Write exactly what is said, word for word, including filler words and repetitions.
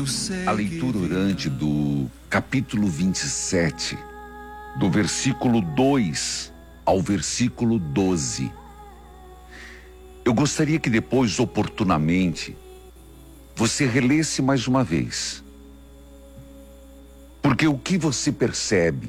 a leitura orante do capítulo vinte e sete, do versículo dois ao versículo doze. Eu gostaria que depois, oportunamente, você relesse mais uma vez. Porque o que você percebe